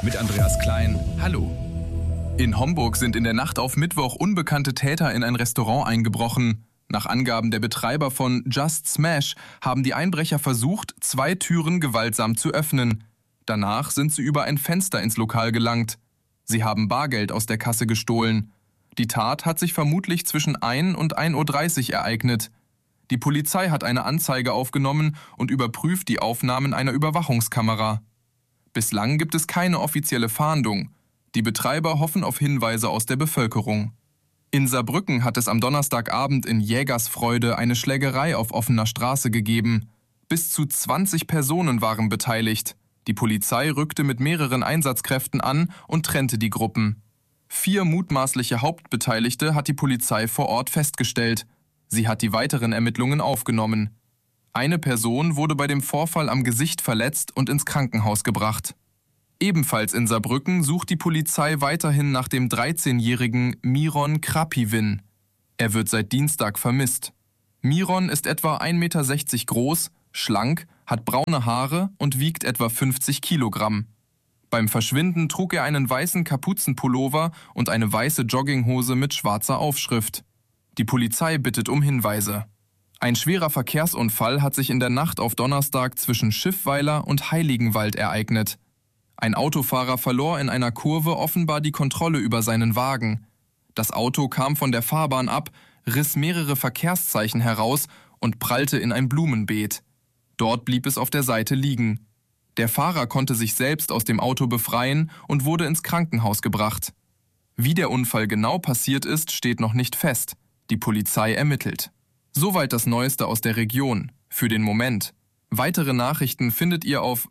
mit Andreas Klein. Hallo. In Homburg sind in der Nacht auf Mittwoch unbekannte Täter in ein Restaurant eingebrochen. Nach Angaben der Betreiber von Just Smash haben die Einbrecher versucht, 2 Türen gewaltsam zu öffnen. Danach sind sie über ein Fenster ins Lokal gelangt. Sie haben Bargeld aus der Kasse gestohlen. Die Tat hat sich vermutlich zwischen 1 und 1:30 Uhr ereignet. Die Polizei hat eine Anzeige aufgenommen und überprüft die Aufnahmen einer Überwachungskamera. Bislang gibt es keine offizielle Fahndung. Die Betreiber hoffen auf Hinweise aus der Bevölkerung. In Saarbrücken hat es am Donnerstagabend in Jägersfreude eine Schlägerei auf offener Straße gegeben. Bis zu 20 Personen waren beteiligt. Die Polizei rückte mit mehreren Einsatzkräften an und trennte die Gruppen. 4 mutmaßliche Hauptbeteiligte hat die Polizei vor Ort festgestellt. Sie hat die weiteren Ermittlungen aufgenommen. Eine Person wurde bei dem Vorfall am Gesicht verletzt und ins Krankenhaus gebracht. Ebenfalls in Saarbrücken sucht die Polizei weiterhin nach dem 13-jährigen Miron Krapivin. Er wird seit Dienstag vermisst. Miron ist etwa 1,60 Meter groß, schlank, hat braune Haare und wiegt etwa 50 Kilogramm. Beim Verschwinden trug er einen weißen Kapuzenpullover und eine weiße Jogginghose mit schwarzer Aufschrift. Die Polizei bittet um Hinweise. Ein schwerer Verkehrsunfall hat sich in der Nacht auf Donnerstag zwischen Schiffweiler und Heiligenwald ereignet. Ein Autofahrer verlor in einer Kurve offenbar die Kontrolle über seinen Wagen. Das Auto kam von der Fahrbahn ab, riss mehrere Verkehrszeichen heraus und prallte in ein Blumenbeet. Dort blieb es auf der Seite liegen. Der Fahrer konnte sich selbst aus dem Auto befreien und wurde ins Krankenhaus gebracht. Wie der Unfall genau passiert ist, steht noch nicht fest. Die Polizei ermittelt. Soweit das Neueste aus der Region. Für den Moment. Weitere Nachrichten findet ihr auf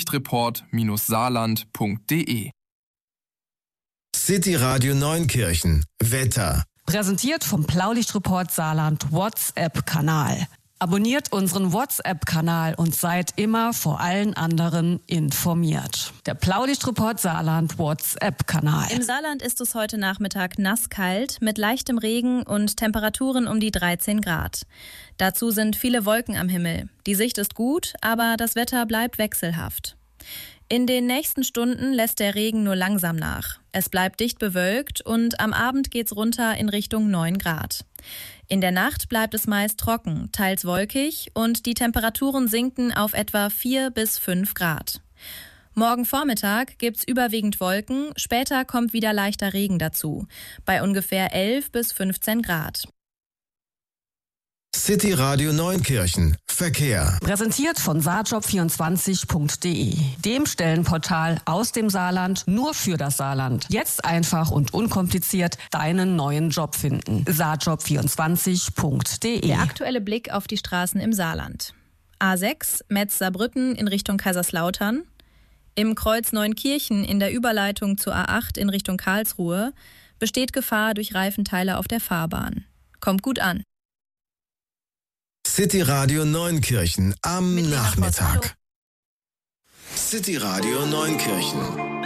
blaulichtreport-saarland.de. City Radio Neunkirchen. Wetter. Präsentiert vom Blaulichtreport Saarland WhatsApp-Kanal. Abonniert unseren WhatsApp-Kanal und seid immer vor allen anderen informiert. Der Blaulichtreport Saarland WhatsApp-Kanal. Im Saarland ist es heute Nachmittag nasskalt mit leichtem Regen und Temperaturen um die 13 Grad. Dazu sind viele Wolken am Himmel. Die Sicht ist gut, aber das Wetter bleibt wechselhaft. In den nächsten Stunden lässt der Regen nur langsam nach. Es bleibt dicht bewölkt und am Abend geht's runter in Richtung 9 Grad. In der Nacht bleibt es meist trocken, teils wolkig und die Temperaturen sinken auf etwa 4 bis 5 Grad. Morgen Vormittag gibt's überwiegend Wolken, später kommt wieder leichter Regen dazu, bei ungefähr 11 bis 15 Grad. City Radio Neunkirchen. Verkehr. Präsentiert von saarjob24.de, dem Stellenportal aus dem Saarland nur für das Saarland. Jetzt einfach und unkompliziert deinen neuen Job finden. saarjob24.de. Der aktuelle Blick auf die Straßen im Saarland. A6 Metz-Saarbrücken in Richtung Kaiserslautern. Im Kreuz Neunkirchen in der Überleitung zur A8 in Richtung Karlsruhe besteht Gefahr durch Reifenteile auf der Fahrbahn. Kommt gut an. City Radio Neunkirchen am Nachmittag. City Radio Neunkirchen.